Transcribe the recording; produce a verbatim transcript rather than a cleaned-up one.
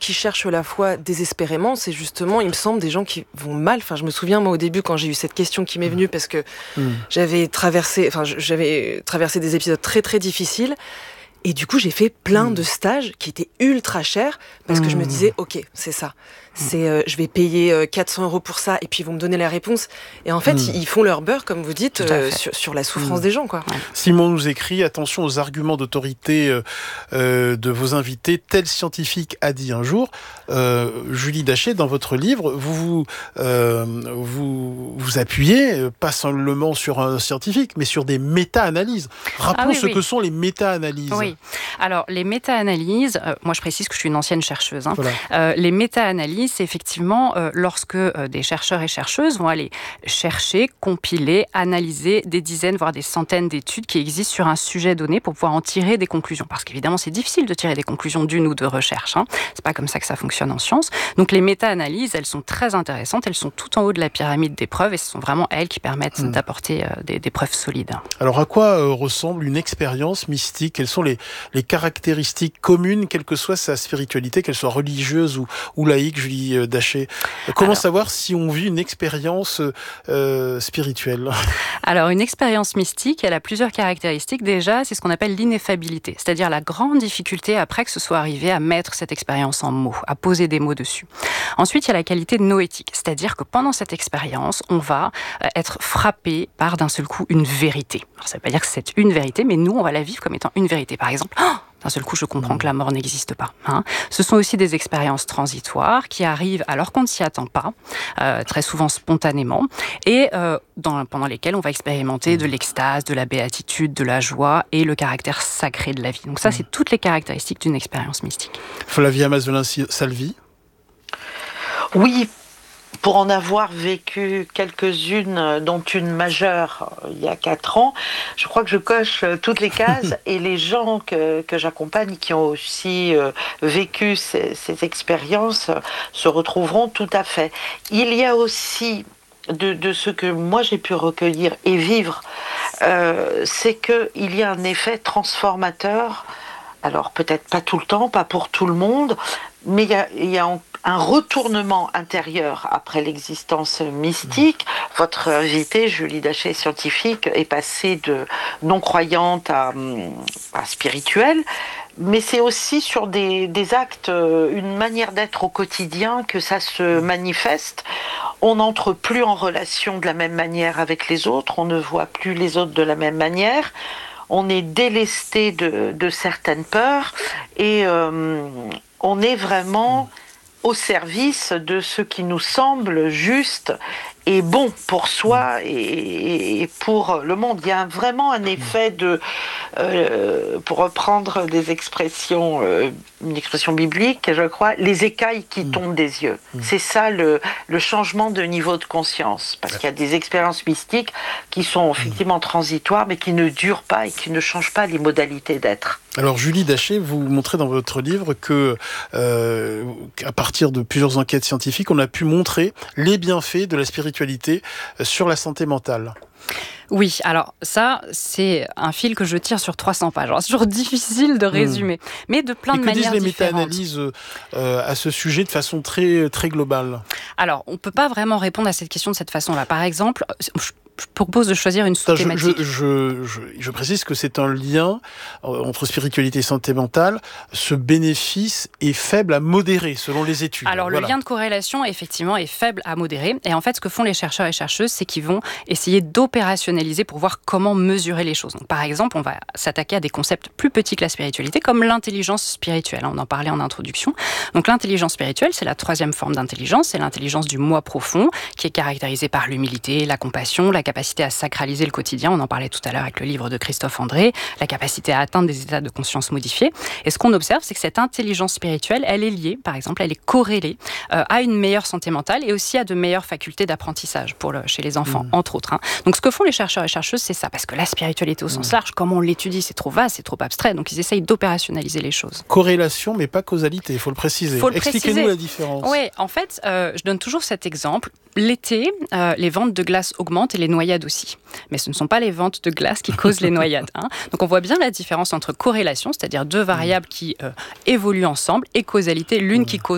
qui cherchent la foi désespérément, c'est justement, il me semble, des gens qui vont mal. Enfin, je me souviens, moi, au début, quand j'ai eu cette question qui m'est venue, parce que mmh. j'avais traversé, enfin, j'avais traversé des épisodes très, très difficiles. Et du coup, j'ai fait plein mmh. de stages qui étaient ultra chers parce mmh. que je me disais, ok, c'est ça. C'est, euh, je vais payer euh, quatre cents euros pour ça et puis ils vont me donner la réponse. Et en fait, mmh. ils font leur beurre, comme vous dites, euh, sur, sur la souffrance mmh. des gens, quoi. Ouais. Simon nous écrit, attention aux arguments d'autorité euh, euh, de vos invités. Tel scientifique a dit un jour. Euh, Julie Dachet, dans votre livre, vous vous, euh, vous, vous appuyez pas seulement sur un scientifique, mais sur des méta-analyses. Rappelons ah oui, ce oui. que sont les méta-analyses. Oui. Alors, les méta-analyses, euh, moi je précise que je suis une ancienne chercheuse. Hein. Voilà. Euh, les méta-analyses, c'est effectivement euh, lorsque euh, des chercheurs et chercheuses vont aller chercher, compiler, analyser des dizaines, voire des centaines d'études qui existent sur un sujet donné pour pouvoir en tirer des conclusions. Parce qu'évidemment, c'est difficile de tirer des conclusions d'une ou deux recherches. Hein. C'est pas comme ça que ça fonctionne en science. Donc, les méta-analyses, elles sont très intéressantes. Elles sont tout en haut de la pyramide des preuves et ce sont vraiment elles qui permettent mmh. d'apporter euh, des, des preuves solides. Alors, à quoi euh, ressemble une expérience mystique ? Quelles sont les, les caractéristiques communes, quelle que soit sa spiritualité, qu'elle soit religieuse ou, ou laïque, Julie Dachet. Comment alors, savoir si on vit une expérience euh, spirituelle ? Alors, une expérience mystique, elle a plusieurs caractéristiques. Déjà, c'est ce qu'on appelle l'ineffabilité, c'est-à-dire la grande difficulté après que ce soit arrivé à mettre cette expérience en mots, à poser des mots dessus. Ensuite, il y a la qualité noétique, c'est-à-dire que pendant cette expérience, on va être frappé par d'un seul coup une vérité. Alors, ça ne veut pas dire que c'est une vérité, mais nous, on va la vivre comme étant une vérité. Par exemple, oh, d'un seul coup, je comprends mmh. que la mort n'existe pas. Hein. Ce sont aussi des expériences transitoires qui arrivent alors qu'on ne s'y attend pas, euh, très souvent spontanément, et euh, dans, pendant lesquelles on va expérimenter mmh. de l'extase, de la béatitude, de la joie et le caractère sacré de la vie. Donc ça, mmh. c'est toutes les caractéristiques d'une expérience mystique. Flavia Mazzolin-Salvi ? Oui. Pour en avoir vécu quelques-unes, dont une majeure il y a quatre ans, je crois que je coche toutes les cases et les gens que, que j'accompagne qui ont aussi euh, vécu ces, ces expériences se retrouveront tout à fait. Il y a aussi de, de ce que moi j'ai pu recueillir et vivre, euh, c'est qu'il y a un effet transformateur. Alors peut-être pas tout le temps, pas pour tout le monde, mais il y a, il y a un retournement intérieur après l'existence mystique. Votre invitée, Julie Dachet, scientifique, est passée de non-croyante à, à spirituelle, mais c'est aussi sur des, des actes, une manière d'être au quotidien que ça se manifeste. On n'entre plus en relation de la même manière avec les autres, on ne voit plus les autres de la même manière. On est délesté de, de certaines peurs et euh, on est vraiment au service de ce qui nous semble juste et bon pour soi et, et pour le monde. Il y a vraiment un effet de, euh, pour reprendre des expressions, euh, une expression biblique, je crois, les écailles qui tombent des yeux. C'est ça le, le changement de niveau de conscience. Parce qu'il y a des expériences mystiques qui sont effectivement transitoires, mais qui ne durent pas et qui ne changent pas les modalités d'être. Alors Julie Dachet, vous montrez dans votre livre que, euh, à partir de plusieurs enquêtes scientifiques, on a pu montrer les bienfaits de la spiritualité sur la santé mentale. Oui, alors ça, c'est un fil que je tire sur trois cents pages. Alors, c'est toujours difficile de résumer, mmh. mais de plein Et de manières différentes. Et que disent les méta-analyses euh, à ce sujet de façon très, très globale ? Alors, on ne peut pas vraiment répondre à cette question de cette façon-là. Par exemple, je Je propose de choisir une sous-thématique. Je, je, je, je précise que c'est un lien entre spiritualité et santé mentale. Ce bénéfice est faible à modéré, selon les études. Alors, voilà. Le lien de corrélation, effectivement, est faible à modéré. Et en fait, ce que font les chercheurs et chercheuses, c'est qu'ils vont essayer d'opérationnaliser pour voir comment mesurer les choses. Donc, par exemple, on va s'attaquer à des concepts plus petits que la spiritualité, comme l'intelligence spirituelle. On en parlait en introduction. Donc, l'intelligence spirituelle, c'est la troisième forme d'intelligence. C'est l'intelligence du moi profond, qui est caractérisée par l'humilité, la compassion, la capacité à sacraliser le quotidien, on en parlait tout à l'heure avec le livre de Christophe André, la capacité à atteindre des états de conscience modifiés. Et ce qu'on observe, c'est que cette intelligence spirituelle, elle est liée, par exemple, elle est corrélée euh, à une meilleure santé mentale et aussi à de meilleures facultés d'apprentissage pour le, chez les enfants, mmh. entre autres. Hein. Donc ce que font les chercheurs et chercheuses, c'est ça, parce que la spiritualité au sens mmh. large, comment on l'étudie, c'est trop vaste, c'est trop abstrait, donc ils essayent d'opérationnaliser les choses. Corrélation, mais pas causalité, il faut le préciser. Faut le Expliquez-nous préciser. la différence. Oui, en fait, euh, je donne toujours cet exemple. L'été, euh, les ventes de glace augmentent et les noyades aussi. Mais ce ne sont pas les ventes de glace qui causent les noyades. Hein. Donc on voit bien la différence entre corrélation, c'est-à-dire deux variables qui euh, évoluent ensemble, et causalité, l'une qui cause